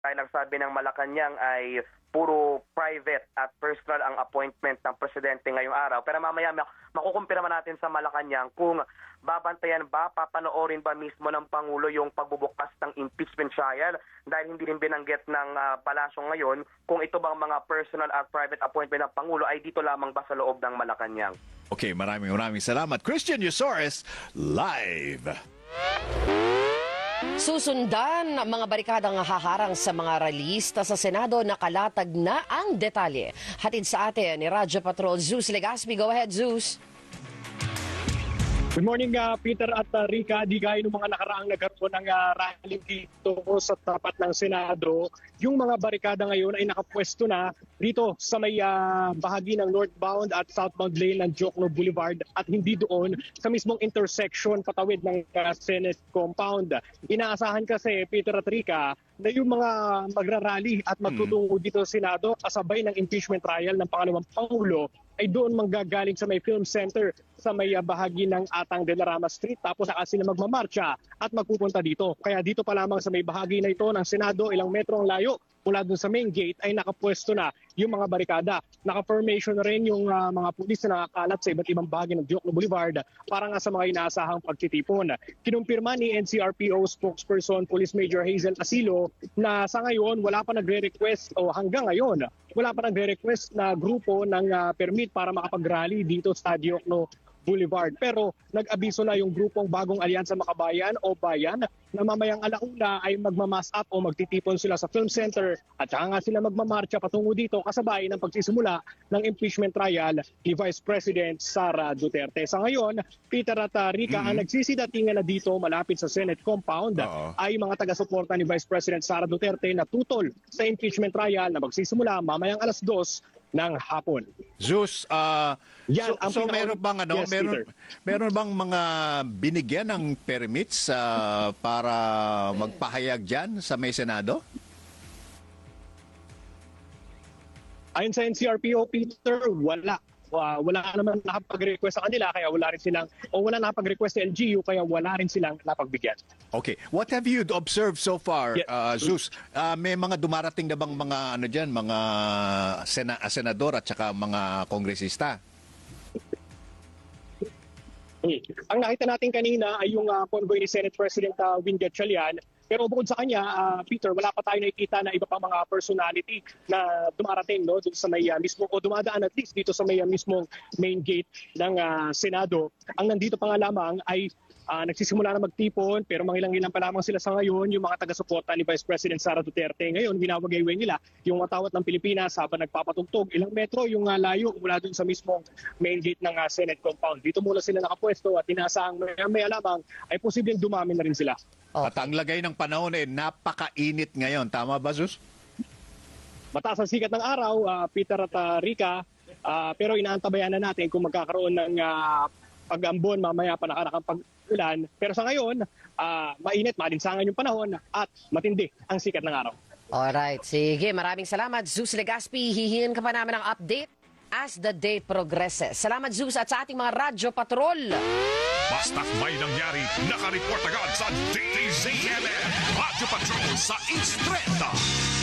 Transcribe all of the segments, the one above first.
Ay nagsabi ng Malacanang ay puro private at personal ang appointment ng presidente ngayong araw. Pero mamaya makukumpirma natin sa Malacanang kung babantayan ba, papanoorin ba mismo ng Pangulo yung pagbubukas ng impeachment trial dahil hindi rin binanggit ng palasyo ngayon kung ito bang mga personal at private appointment ng Pangulo ay dito lamang ba sa loob ng Malacanang. Okay, maraming salamat. Christian Yusores, live! Susundan ang mga barikadang haharang sa mga ralista sa Senado, nakalatag na ang detalye. Hatid sa atin ni Radyo Patrol Zeus Legaspi. Go ahead, Zeus. Good morning, Peter at Rica. Di gaya ng mga nakaraang nagkaroon ng rally dito sa tapat ng Senado, yung mga barikada ngayon ay nakapwesto na dito sa may bahagi ng northbound at southbound lane ng Diokno Boulevard at hindi doon sa mismong intersection patawid ng Senate compound. Inaasahan kasi, Peter at Rica, na yung mga magrarally at magtutungo dito sa Senado kasabay ng impeachment trial ng pangalawang Pangulo ay doon manggagaling sa may film center sa may bahagi ng Atang de la Rama Street, tapos saka sila magmamarcha at magpupunta dito. Kaya dito pa lamang sa may bahagi na ito ng Senado, ilang metro ang layo mula dun sa main gate ay nakapwesto na yung mga barikada. Naka-formation na rin yung mga pulis na nakakalat sa iba't ibang bahagi ng Diokno Boulevard para nga sa mga inaasahang pagtitipon. Kinumpirma ni NCRPO spokesperson Police Major Hazel Asilo na sa ngayon wala pa nagre-request o hanggang ngayon wala pa nagre-request na grupo ng permit para makapag-rally dito sa Diokno Boulevard. Pero nag-abiso na yung grupong Bagong Alyansa Makabayan o Bayan na mamayang alauna ay magmamass up o magtitipon sila sa film center at saka nga sila magmamarcha patungo dito kasabay ng pagsisimula ng impeachment trial ni Vice President Sara Duterte. Sa ngayon, Peter at Rica, ang nagsisidatingan na dito malapit sa Senate compound ay mga taga-suporta ni Vice President Sara Duterte na tutol sa impeachment trial na magsisimula mamayang alas 2 ng hapon. Zeus, so meron bang Yes, meron bang mga binigyan ng permits para magpahayag diyan sa may Senado? Ayon sa NCRPO, Peter, wala. Wala naman nakapag-request sa kanila kaya wala rin silang wala nakapag-request sa LGU kaya wala rin silang napagbigyan. Okay. What have you observed so far, Zeus? May mga dumarating na bang mga mga senador at saka mga kongresista? Ang nakita natin kanina ay yung convoy ni Senate President Win Gatchalian. Pero bukod sa kanya, Peter, wala pa tayo nakikita na iba pang mga personality na dumarating doon sa may mismo o dumadaan at least dito sa may mismong main gate ng Senado. Ang nandito pa nga lamang ay nagsisimula na magtipon pero mangilang-ilang pa lamang sila sa ngayon yung mga taga-suporta ni Vice President Sara Duterte. Ngayon, ginawagayway nila yung matawat ng Pilipinas habang nagpapatugtog. Ilang metro yung layo mula dun sa mismong main gate ng Senate compound. Dito muna sila nakapwesto at inaasahang maya lamang ay posibleng dumami na rin sila. Okay. At ang lagay ng panahon napakainit ngayon. Tama ba, Zeus? Mataas ang sikat ng araw, Peter at Rica, pero inaantabayan na natin kung magkakaroon ng pag-ambon mamaya pa nakakapag-ulan. Pero sa ngayon, mainit, malinsangan yung panahon at matindi ang sikat ng araw. Alright, sige. Maraming salamat, Zeus Legaspi. Hihingin ka pa namin ng update as the day progresses. Salamat, Zeus, at sa ating mga Radyo Patrol. Basta't may nangyari, nakareport agad sa DZMM Radyo Patrol sa Istreta.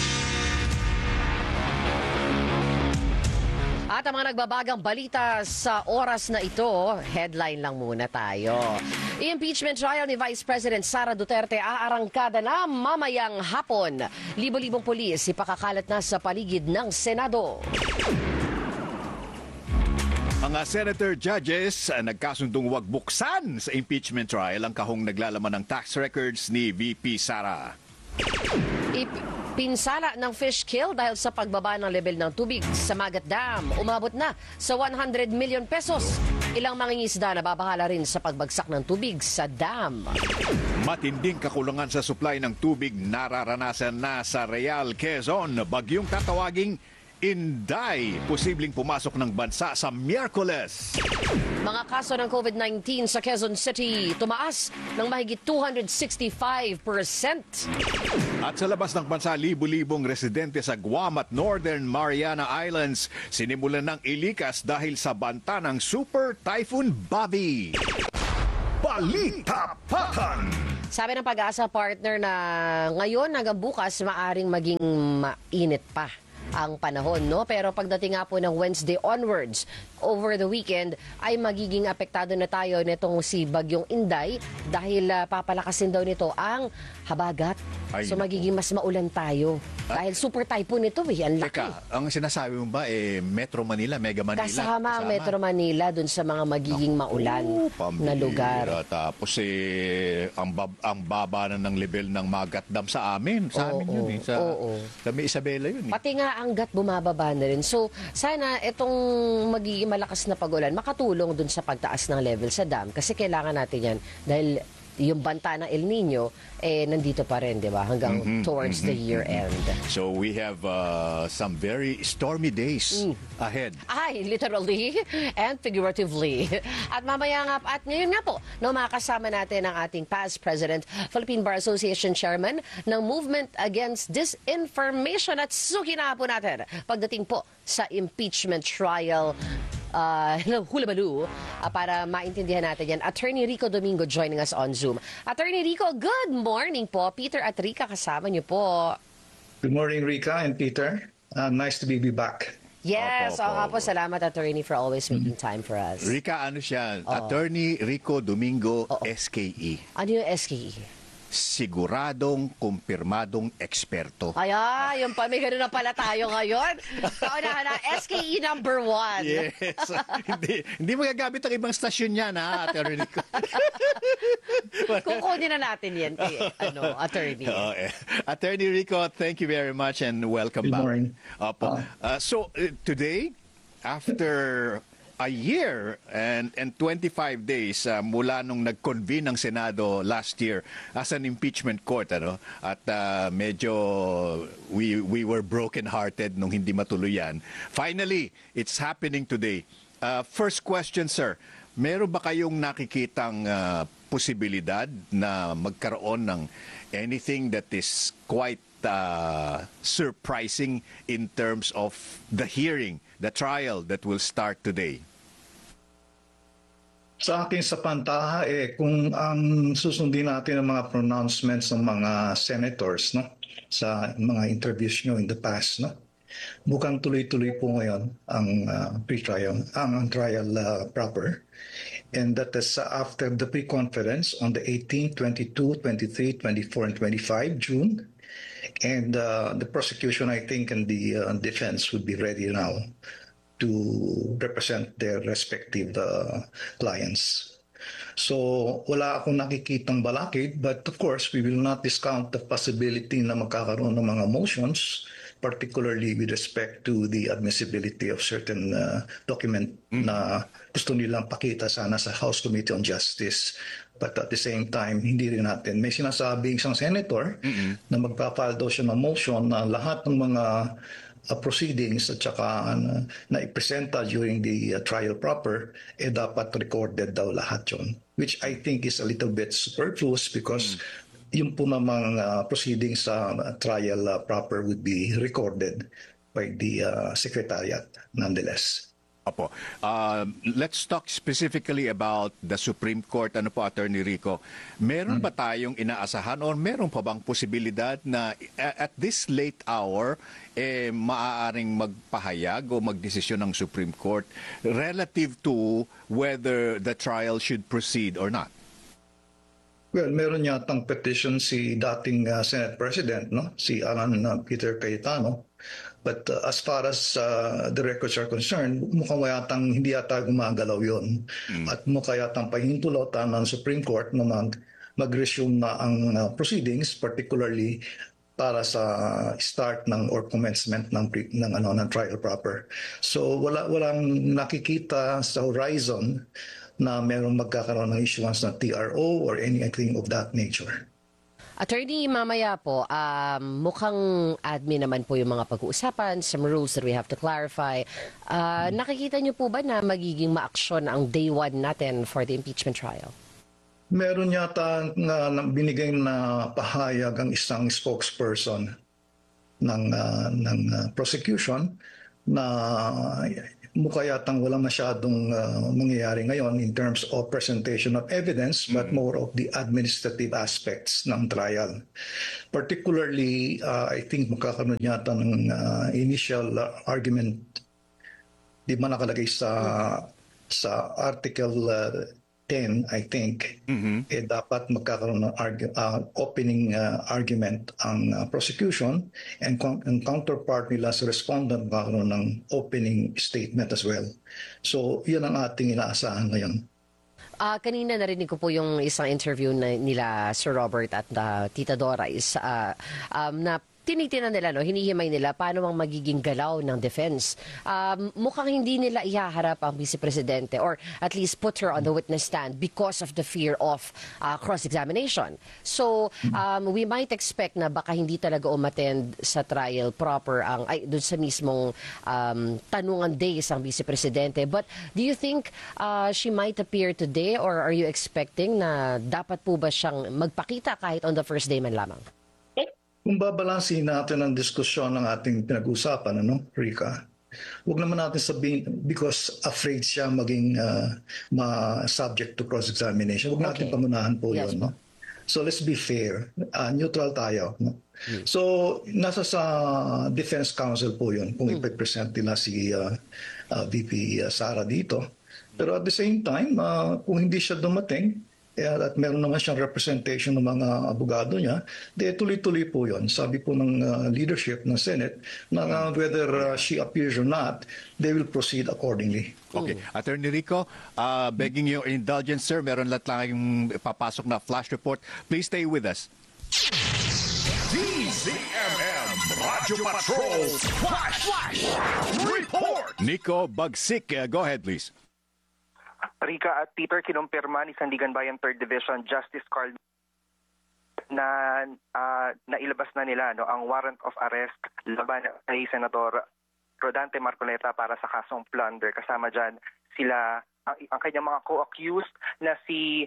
At ang mga nagbabagang balita sa oras na ito, headline lang muna tayo. Impeachment trial ni Vice President Sara Duterte aarangkada na mamayang hapon. Libo-libong pulis ipakakalat na sa paligid ng Senado. Mga senator judges nagkasundong wag buksan sa impeachment trial ang kahong naglalaman ng tax records ni VP Sara. Pinsala ng fish kill dahil sa pagbaba ng level ng tubig sa Magat Dam. Umabot na sa 100 million pesos. Ilang mangingisda na babahala rin sa pagbagsak ng tubig sa dam. Matinding kakulangan sa supply ng tubig nararanasan na sa Real, Quezon. Bagyong tatawaging Inday, posibleng pumasok ng bansa sa Miyerkules. Mga kaso ng COVID-19 sa Quezon City tumaas ng mahigit 265%. At sa labas ng bansa, libu-libong residente sa Guam at Northern Mariana Islands sinimulan ng ilikas dahil sa banta ng Super Typhoon Bobby. Balita Patan. Sabi ng Pag-asa partner na ngayon hanggang bukas maaring maging mainit pa ang panahon, no? Pero pagdating nga po ng Wednesday onwards, over the weekend, ay magiging apektado na tayo nitong si Bagyong Inday dahil papalakasin daw nito ang habagat. Ay, So naku. magiging mas maulan tayo. Dahil super typhoon ito ang laki. Teka, ang sinasabi mo ba Metro Manila, Mega Manila? Kasama ang Metro Manila dun sa mga magiging maulan na lugar. Tapos ang baba na ng level ng Magat Dam sa amin. Sa amin yun eh. Sa May Isabela yun eh. Pati nga ang gat bumababa na rin. So, sana itong magiging malakas na pag-ulan makatulong dun sa pagtaas ng level sa dam. Kasi kailangan natin yan. Dahil yung banta ng El Nino, nandito pa rin, di ba? Hanggang towards the year end. So we have some very stormy days ahead. Ay, literally and figuratively. At mamaya nga, at ngayon nga po, no, makakasama natin ang ating past President, Philippine Bar Association Chairman ng Movement Against Disinformation. At sukin na po natin pagdating po sa impeachment trial hula-baloo para maintindihan natin yan. Attorney Rico Domingo joining us on Zoom. Attorney Rico, good morning po. Peter at Rica, kasama niyo po. Good morning, Rica and Peter. Nice to be back. Yes, Opo, oo nga opo. po. Salamat, Attorney, for always making time for us. Rica, ano siya? Attorney Rico Domingo, SKE. Ano yung SKE? Siguradong, kumpirmadong eksperto. Ay, yung pa, may ganun na pala tayo ngayon. Kaunahan na, SKE number 1. Yes. hindi magagamit ang ibang stasyon yan, ha, Attorney Rico? Kukunin na natin yan, Attorney. Attorney Rico, thank you very much and welcome Good back. morning. Opo. Today, after a year and 25 days mula nung nag-convene ng Senado last year as an impeachment court, at medyo we were broken-hearted nung hindi matuloy yan. Finally, it's happening today. First question, sir. Meron ba kayong nakikitang posibilidad na magkaroon ng anything that is quite surprising in terms of the hearing, the trial that will start today? Sa akin sa pantaha, kung ang susundin natin ang mga pronouncements ng mga senators, no, sa mga interviews nyo in the past, no, mukhang tuloy-tuloy po ngayon ang pre-trial, ang trial proper. And that is after the pre-conference on the 18th, 22, 23, 24, and 25 June. And the prosecution, I think, and the defense would be ready now to represent their respective clients. So wala akong nakikitang balakid, but of course, we will not discount the possibility na magkakaroon ng mga motions, particularly with respect to the admissibility of certain document na gusto nilang pakita sana sa House Committee on Justice. But at the same time, hindi rin natin. May sinasabing isang senator na magpapile daw siya ng motion na lahat ng mga proceedings at saka na ipresenta during the trial proper, dapat recorded daw lahat yun. Which I think is a little bit superfluous because yung po namang proceedings sa trial proper would be recorded by the Secretariat nonetheless. Opo. Let's talk specifically about the Supreme Court. Ano po, Attorney Rico? Meron ba tayong inaasahan o meron pa bang posibilidad na at this late hour, maaaring magpahayag o magdesisyon ng Supreme Court relative to whether the trial should proceed or not? Well, meron yatang petition si dating Senate President, no? Si Alan Peter Cayetano. But as far as the records are concerned, mukhang yatang hindi yata gumagalaw yun. At mukha yatang pahintulutan ng Supreme Court na mag-resume na ang proceedings, particularly para sa start ng or commencement ng trial proper. So walang nakikita sa horizon na merong magkakaroon ng issuance ng TRO or anything of that nature. Attorney, mamaya po, mukhang admin naman po yung mga pag-uusapan, some rules that we have to clarify. Nakikita niyo po ba na magiging maaksyon ang day 1 natin for the impeachment trial? Meron yata na binigay na pahayag ang isang spokesperson ng prosecution na mukha yatang wala masyadong mangyayari ngayon in terms of presentation of evidence, but more of the administrative aspects ng trial. Particularly, I think magkakaroon yata ng initial argument, di ba nakalagay sa Article 10, I think, dapat magkakaroon ng opening argument ang prosecution, and counterpart nila sa respondent magkakaroon ng opening statement as well. So, yun ang ating inaasahan ngayon. Kanina narinig ko po yung isang interview nila Sir Robert at Tita Dora na tinitinan nila, hinihimay nila paano ang magiging galaw ng defense. Mukhang hindi nila ihaharap ang Vice Presidente or at least put her on the witness stand because of the fear of cross-examination. So, we might expect na baka hindi talaga umattend sa trial proper dun sa mismong tanungan days ang Vice Presidente. But do you think she might appear today, or are you expecting na dapat po ba siyang magpakita kahit on the first day man lamang? Kung babalansin natin ang diskusyon ng ating pinag-usapan, Rika, huwag naman natin sabihin because afraid siya maging subject to cross-examination. Huwag natin pamunahan po yun. No? So let's be fair. Neutral tayo. No? So nasa sa Defense Council po yun kung ipipresent nila si VP Sara dito. Pero at the same time, kung hindi siya dumating, at meron naman siyang representation ng mga abogado niya, tuloy-tuloy po yun. Sabi po ng leadership ng Senate na whether she appears or not, they will proceed accordingly. Okay. Attorney Rico, begging your indulgence, sir. Meron lang yung papasok na flash report. Please stay with us. DZMM Radio Patrol Flash Report. Nico Bagsik, go ahead please. Rika at Peter, kinumpirma ni Sandigan Bayan 3rd Division Justice Carl na nailabas na nila ang warrant of arrest laban kay Senador Rodante Marcoleta para sa kasong plunder. Kasama dyan sila ang kanyang mga co-accused na si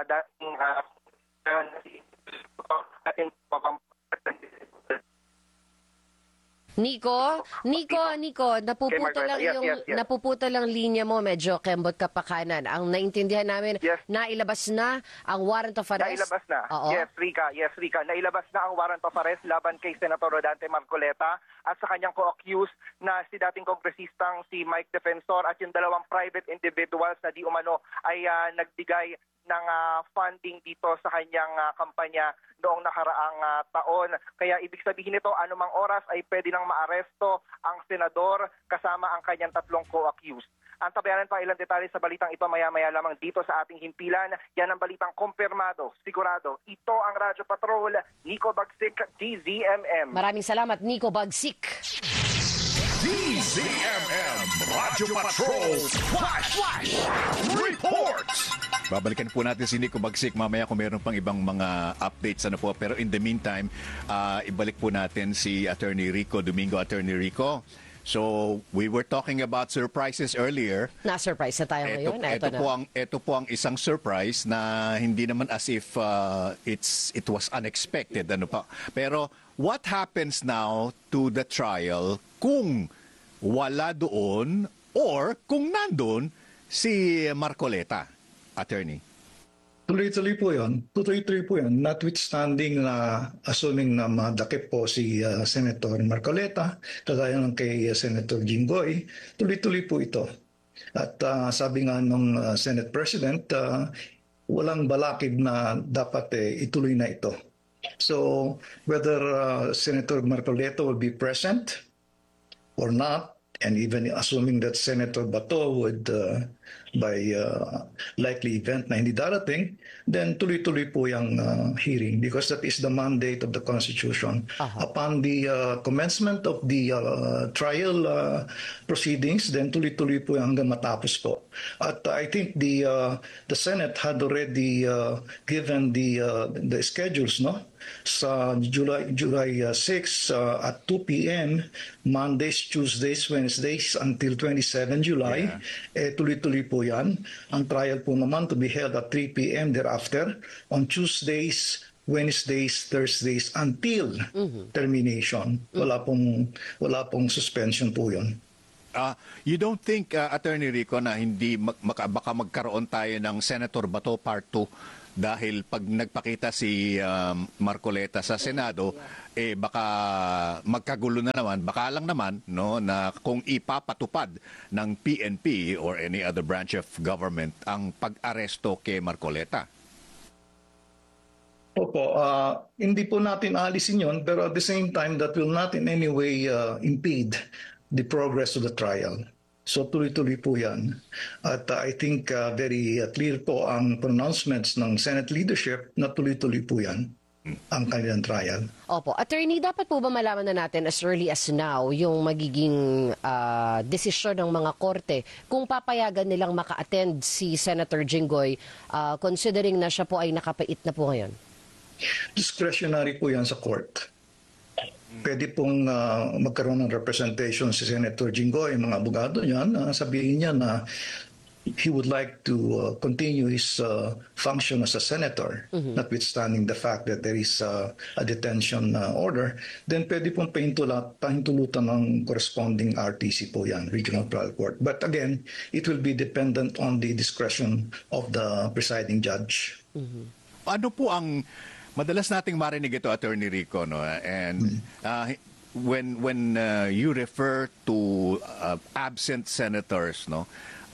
Nico, napuputol lang napuputol lang linya mo, medyo kembot ka pa kanan. Ang naintindihan namin, nailabas na ang warrant of arrest. Nailabas na. Oo. Yes, Rika. Nailabas na ang warrant of arrest laban kay Senator Rodante Marcoleta at sa kanyang co-accused na si dating kongresistang si Mike Defensor at yung dalawang private individuals na di umano ay nagbigay ng funding dito sa kanyang kampanya noong nakaraang taon. Kaya ibig sabihin nito, anumang oras ay pwede nang maaresto ang senador kasama ang kanyang tatlong co-accused. Ang tabayanan pa ilang detalye sa balitang ito maya-maya lamang dito sa ating himpilan. Yan ang balitang kumpirmado, sigurado. Ito ang Radyo Patrol, Nico Bagsik, DZMM. Maraming salamat, Nico Bagsik. DZMM Radio Patrol Flash Report. Babalikan po natin si Nico Bagsik mamaya kung meron pang ibang mga updates po. Pero in the meantime, ibalik po natin si Attorney Rico Domingo. Attorney Rico, so we were talking about surprises earlier. Na-surprise na tayo ngayon. Ito po ang isang surprise na hindi naman as if it was unexpected. Pero what happens now to the trial kung wala doon or kung nandun si Marcoleta? Attorney. Tuloy-tuloy po yun. Notwithstanding na assuming na madakip po si Senator Marcoleta, kagaya ng kay Senator Jinggoy, tuloy-tuloy po ito. At sabi nga ng Senate President, walang balakid na dapat ituloy na ito. So whether Senator Marcoleta will be present or not, and even assuming that Senator Bato would, by likely event na hindi darating, then tuloy-tuloy po yung hearing because that is the mandate of the Constitution. Upon the commencement of the trial proceedings, then tuloy-tuloy po hanggang matapos po. At I think the Senate had already given the schedules, no? Sa July 6 at 2 p.m., Mondays, Tuesdays, Wednesdays until 27 July, tuloy-tuloy po yan. Ang trial po naman to be held at 3 p.m. thereafter on Tuesdays, Wednesdays, Thursdays until termination. Wala pong suspension po yun. You don't think, Attorney Rico, na hindi baka magkaroon tayo ng Senator Bato Part 2 dahil pag nagpakita si Marcoleta sa Senado, baka magkagulo na naman, baka lang naman no, na kung ipapatupad ng PNP or any other branch of government ang pag-aresto kay Marcoleta? Opo, hindi po natin alisin yon, pero at the same time, that will not in any way impede the progress of the trial. So tuloy-tuloy po yan. At I think very clear po ang pronouncements ng Senate leadership na tuloy-tuloy po yan ang kanilang trial. Opo. Attorney, dapat po ba malaman na natin as early as now yung magiging desisyon ng mga korte kung papayagan nilang maka-attend si Senator Jinggoy considering na siya po ay nakapait na po ngayon? Discretionary po yan sa court. Pwede pong magkaroon ng representation si Senator Jinggoy, mga abogado niyan, sabihin niya na he would like to continue his function as a senator, notwithstanding the fact that there is a detention order, then pwede pong pahintulutan ng corresponding RTC po yan, Regional Trial Court. But again, it will be dependent on the discretion of the presiding judge. Ano po ang madalas nating marinig ito, Attorney Rico, no? And when you refer to absent senators, no,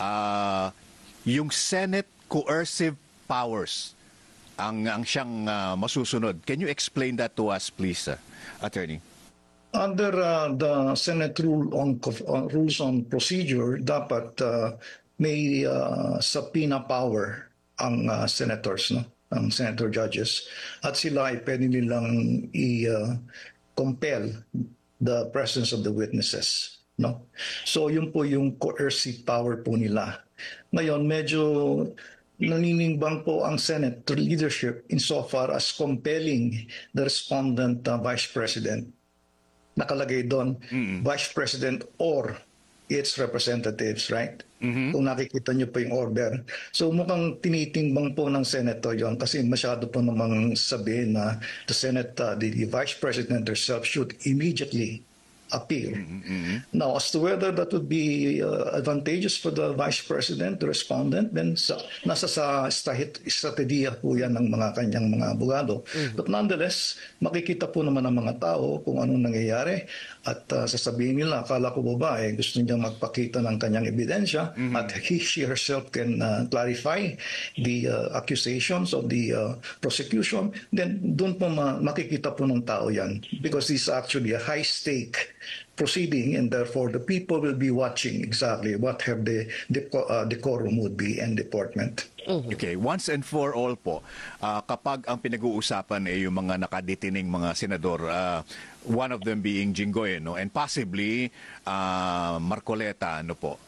yung Senate coercive powers ang siyang masusunod. Can you explain that to us, please, Attorney? Under the Senate rules on procedure, dapat may subpoena power ang senators, no? Ang senator judges, at sila ay pwede nilang i-compel the presence of the witnesses, no? So yun po yung coercive power po nila. Ngayon medyo naninimbang po ang Senate leadership insofar as compelling the respondent Vice President. Nakalagay doon, Vice President or its representatives, right? Kung nakikita niyo po yung order. So mukhang tinitimbang po ng Senator yon kasi masyado po namang sabihin na the Senate, the Vice President herself should immediately appear. Now, as to whether that would be advantageous for the Vice President, the respondent, then nasa sa estrategiya po yan ng mga kanyang mga abogado. But nonetheless, makikita po naman ng mga tao kung anong nangyayari at sasabihin nila, akala ko ba gusto niyang magpakita ng kanyang ebidensya at she herself can clarify the accusations of the prosecution, then doon po makikita po ng tao yan because this is actually a high-stake proceeding and therefore the people will be watching exactly what have the decorum would be and deportment. Okay, once and for all po, kapag ang pinag-uusapan ay yung mga nakadetining mga senador, one of them being Jinggoy, no, and possibly Marcoleta, no po,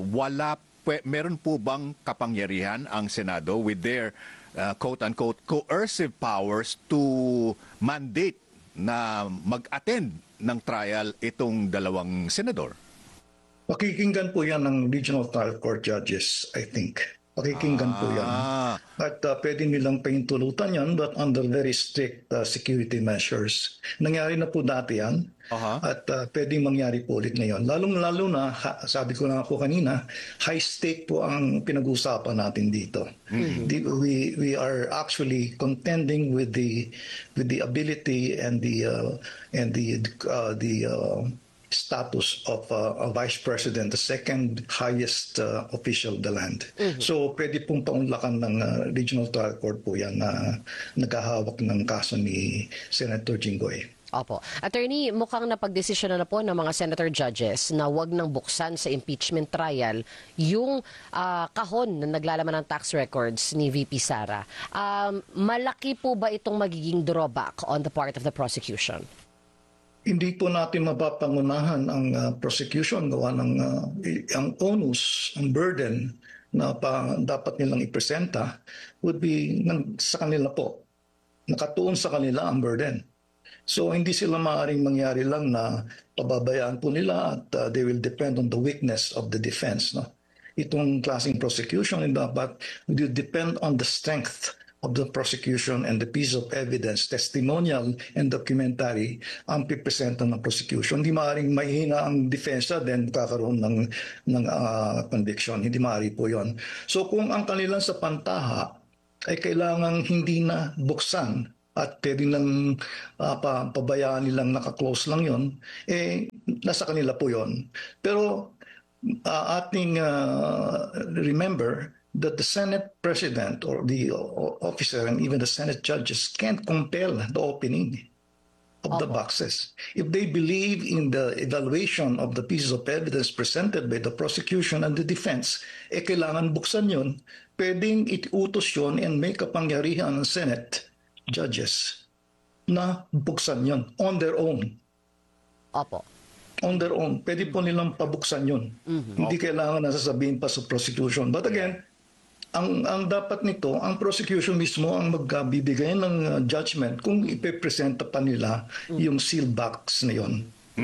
meron po bang kapangyarihan ang Senado with their quote-unquote coercive powers to mandate na mag-attend ng trial itong dalawang senador? Pakikinggan po yan ng Regional Trial Court judges, I think. Pakikinggan po yan. At pwede nilang pahintulutan yan but under very strict security measures. Nangyari na po dati yan at pwedeng mangyari po ulit ngayon. Lalong-lalo na, sabi ko na po kanina, high stake po ang pinag-usapan natin dito. We are actually contending with the ability and the status of a vice president, the second highest official of the land. So pwede pong paunlakan ng Regional Trial Court po yan na naghahawak ng kaso ni Senator Jinggoy. Opo. Attorney, mukhang napagdesisyon na po ng mga senator judges na wag nang buksan sa impeachment trial yung kahon na naglalaman ng tax records ni VP Sara. Malaki po ba itong magiging drawback on the part of the prosecution? Hindi po natin mapapangunahan ang prosecution gawa ng ang onus, ang burden na dapat nilang ipresenta would be sa kanila po. Nakatuon sa kanila ang burden. So hindi sila maaaring mangyari lang na pababayaan po nila at they will depend on the weakness of the defense. No? Itong klaseng prosecution dapat will depend on the strength of the prosecution and the piece of evidence, testimonial and documentary, ang pipresenta ng prosecution. Hindi maaaring mahina ang defensa, then kakaroon ng conviction. Hindi maaari po yon. So kung ang kanilang sa pantaha ay kailangang hindi na buksan at pwede lang pabayaan nilang naka-close lang yon, nasa kanila po yon. Pero ating remember that the Senate President or the officer and even the Senate judges can't compel the opening of the boxes. If they believe in the evaluation of the pieces of evidence presented by the prosecution and the defense, kailangan buksan yun, pwedeng itutos yun and may kapangyarihan ng Senate judges na buksan yun on their own. Opo. On their own. Pwede po nilang pabuksan yun. Hindi kailangan nasasabihin pa sa prosecution. But again, ang dapat nito, ang prosecution mismo ang magbibigay ng judgment kung ipepresenta pa nila yung sealed box na yun.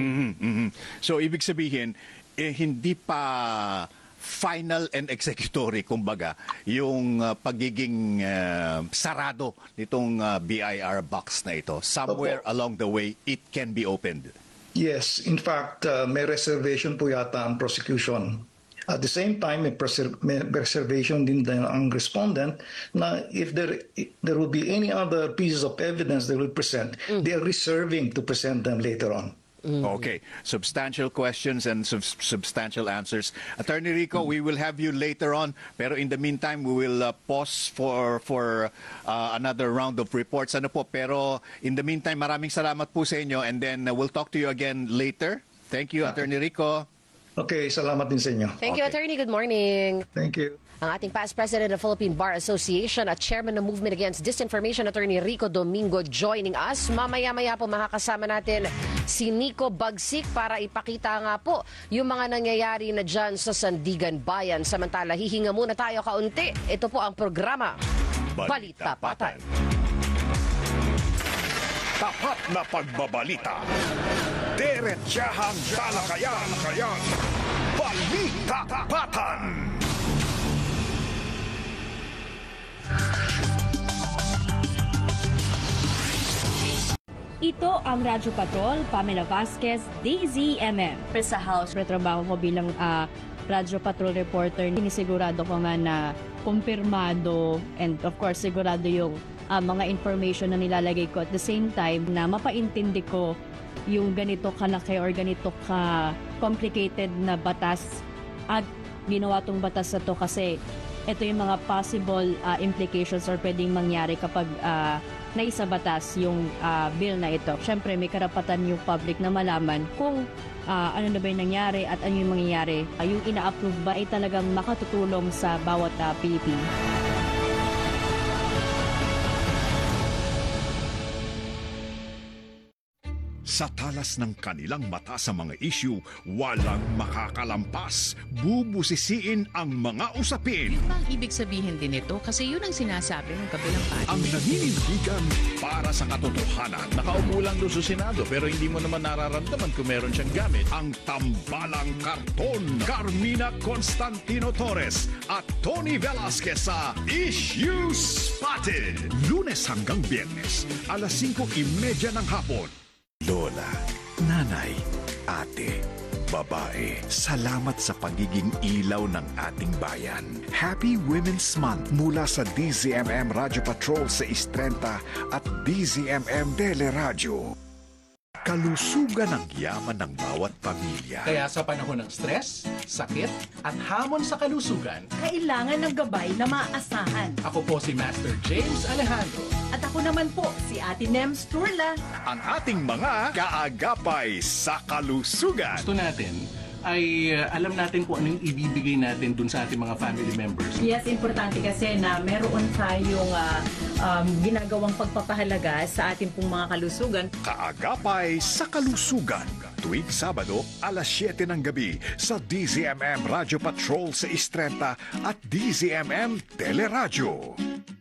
So, ibig sabihin, hindi pa final and executory, kumbaga, yung pagiging sarado nitong BIR box na ito. Somewhere along the way, it can be opened. Yes. In fact, may reservation po yata ang prosecution. At the same time, may reservation din ang respondent na if there will be any other pieces of evidence they will present, they are reserving to present them later on. Okay. Substantial questions and substantial answers. Attorney Rico, we will have you later on. Pero in the meantime, we will pause for another round of reports. Ano po? Pero in the meantime, maraming salamat po sa inyo and then we'll talk to you again later. Thank you, Attorney Rico. Okay, salamat din sa inyo. Thank you, Attorney. Good morning. Thank you. Ang ating past president of Philippine Bar Association at chairman ng Movement Against Disinformation, Attorney Rico Domingo, joining us. Mamaya-maya po makakasama natin si Nico Bagsik para ipakita nga po yung mga nangyayari na dyan sa Sandigan Bayan. Samantala, hihinga muna tayo kaunti. Ito po ang programa Balita Patay. Tapat na pagbabalita. Diretsahang talakayan. Balita Tapatan. Ito ang Radyo Patrol, Pamela Vasquez, DZMM. Sa House, retrabaho ko bilang Radyo Patrol reporter. Sinisigurado ko nga na kumpirmado and of course sigurado yung mga information na nilalagay ko. At the same time na mapaintindi ko yung ganito kalaki or ganito ka-complicated na batas at ginawa tong batas na to kasi ito yung mga possible implications or pwedeng mangyari kapag naisa batas yung bill na ito. Siyempre, may karapatan yung public na malaman kung ano na ba yung nangyari at ano yung mangyayari. Yung ina-approve ba ay talagang makatutulong sa bawat Pilipino. Sa talas ng kanilang mata sa mga issue, walang makakalampas. Bubusisiin ang mga usapin. Yun ba ang ibig sabihin din ito? Kasi yun ang sinasabi ng kabilang party. Ang naninindigan para sa katotohanan. Nakaupo lang doon sa Senado pero hindi mo naman nararamdaman kung meron siyang gamit. Ang tambalang karton. Carmina Constantino Torres at Tony Velasquez sa Issue Spotted. Lunes hanggang Biyernes, alas 5:30 ng hapon. Lola, nanay, ate, babae, salamat sa pagiging ilaw ng ating bayan. Happy Women's Month mula sa DZMM Radyo Patrol sa 630 at DZMM Teleradyo. Kalusugan ang yaman ng bawat pamilya. Kaya sa panahon ng stress, sakit, at hamon sa kalusugan, kailangan ng gabay na maaasahan. ako po si Master James Alejandro. At ako naman po, si Ate Nems Turla. Ang ating mga kaagapay sa kalusugan. Gusto natin ay alam natin kung ano yung ibibigay natin dun sa ating mga family members. Yes, importante kasi na meron tayong ginagawang pagpapahalaga sa ating pong mga kalusugan. Kaagapay sa kalusugan. Tuwing Sabado, alas 7 ng gabi sa DZMM Radio Patrol sa 630 at DZMM Teleradyo.